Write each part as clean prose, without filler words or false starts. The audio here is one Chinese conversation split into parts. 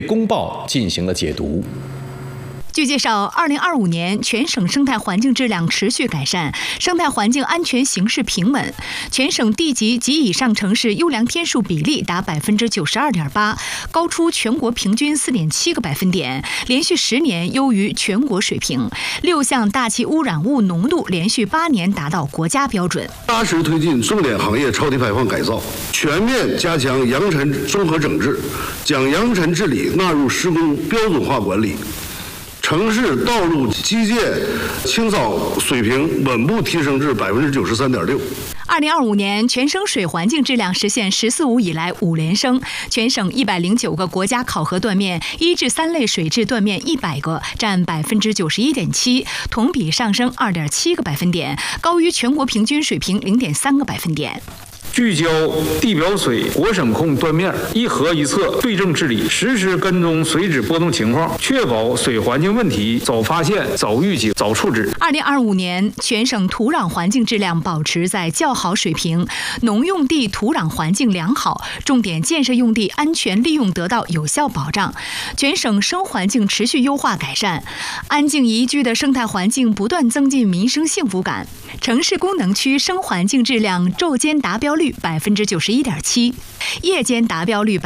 公报进行了解读。 据介绍，2025年全省生态环境质量持续改善，生态环境安全形势平稳，全省地级及以上城市优良天数比例达92.8%，高出全国平均4.7个百分点，连续10年优于全国水平。6项大气污染物浓度连续8年达到国家标准。 扎实推进重点行业超低排放改造，全面加强扬尘综合整治，将扬尘治理纳入施工标准化管理。城市道路基建清扫水平稳步提升至93.6%。 2025年，全省水环境质量实现“14+5”以来5连升，全省109个国家考核断面，1至3类水质断面100个，占91.7%，同比上升2.7个百分点，高于全国平均水平0.3个百分点。 聚焦地表水国省控断面，一核一测对症治理，实时跟踪水质波动情况，确保水环境问题早发现、早预警、早处置。 2025年，全省土壤环境质量保持在较好水平，农用地土壤环境良好，重点建设用地安全利用得到有效保障，全省生环境持续优化改善，安静宜居的生态环境不断增进民生幸福感。城市功能区生环境质量昼间达标率91.7%，夜间达标率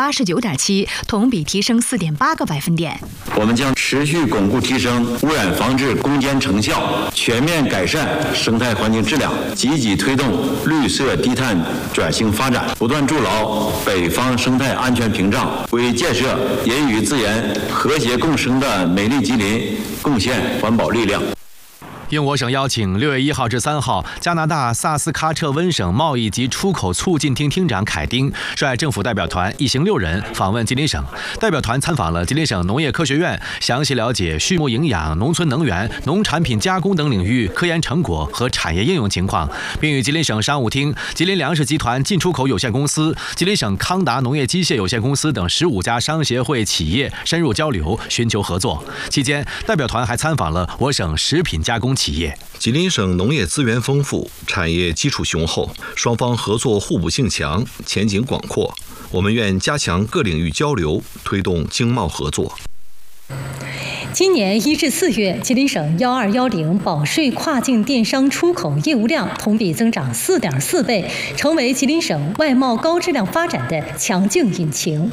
89.7%，同比提升4.8个百分点。 我们将持续巩固提升污染防治攻坚成效，全面改善生态环境质量，积极推动绿色低碳转型发展，不断筑牢北方生态安全屏障，为建设人与自然和谐共生的美丽吉林贡献环保力量。 应我省邀请，6月1号至3号，加拿大萨斯喀彻温省贸易及出口促进厅厅长凯丁率政府代表团一行6人访问吉林省。代表团参访了吉林省农业科学院，详细了解畜牧营养、农村能源、农产品加工等领域科研成果和产业应用情况，并与吉林省商务厅、吉林粮食集团进出口有限公司、吉林省康达农业机械有限公司等15家商协会企业深入交流，寻求合作。期间，代表团还参访了我省食品加工企业。 吉林省农业资源丰富，产业基础雄厚，双方合作互补性强，前景广阔。我们愿加强各领域交流，推动经贸合作。 今年1至4月，吉林省1210保税跨境电商出口业务量同比增长4.4倍，成为吉林省外贸高质量发展的强劲引擎。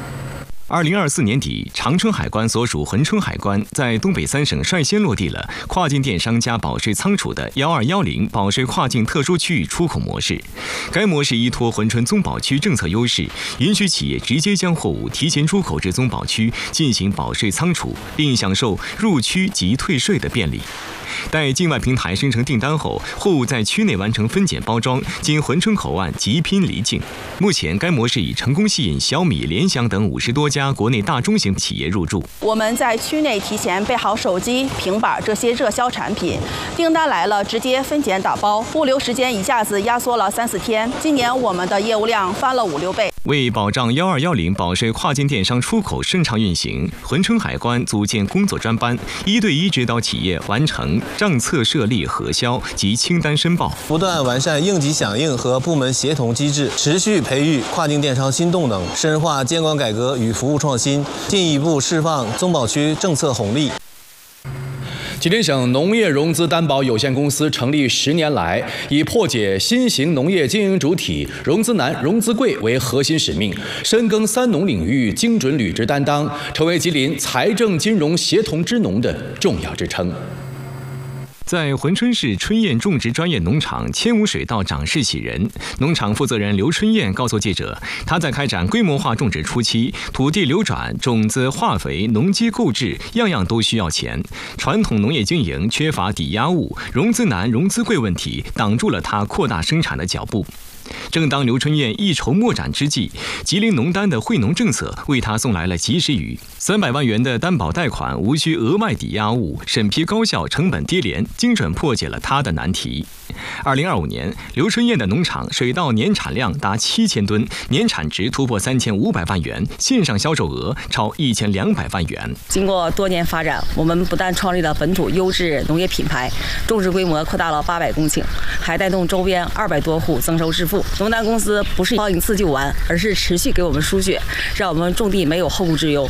2024年底，长春海关所属珲春海关在东北3省率先落地了跨境电商加保税仓储的1210保税跨境特殊区域出口模式。该模式依托珲春综保区政策优势，允许企业直接将货物提前出口至综保区进行保税仓储，并享受入区及退税的便利。待境外平台生成订单后，货物在区内完成分拣包装，经珲春口岸集拼离境。目前，该模式已成功吸引小米、联想等50多家国内大中型企业入驻。 我们在区内提前备好手机、平板这些热销产品，订单来了直接分拣打包，物流时间一下子压缩了3-4天。今年我们的业务量翻了5-6倍。 为保障1210保税跨境电商出口顺畅运行，珲春海关组建工作专班，1对1指导企业完成账册设立、核销及清单申报， 不断完善应急响应和部门协同机制，持续培育跨境电商新动能，深化监管改革与服务创新，进一步释放综保区政策红利。 吉林省农业融资担保有限公司成立10年来，以破解新型农业经营主体融资难、融资贵为核心使命，深耕3农领域精准履职担当，成为吉林财政金融协同支农的重要支撑。 在珲春市春燕种植专业农场千亩水稻长势喜人，农场负责人刘春燕告诉记者，他在开展规模化种植初期，土地流转、种子、化肥、农机购置，样样都需要钱。传统农业经营缺乏抵押物，融资难、融资贵问题挡住了他扩大生产的脚步。正当刘春燕一筹莫展之际，吉林农单的惠农政策为他送来了及时雨，300万元的担保贷款无需额外抵押物，审批高效，成本低廉，精准破解了他的难题。 2025年，刘春燕的农场水稻年产量达7000吨，年产值突破3500万元，线上销售额超1200万元。 经过多年发展，我们不但创立了本土优质农业品牌，种植规模扩大了800公顷，还带动周边200多户增收致富。农丹公司不是抛一次就完，而是持续给我们输血，让我们种地没有后顾之忧。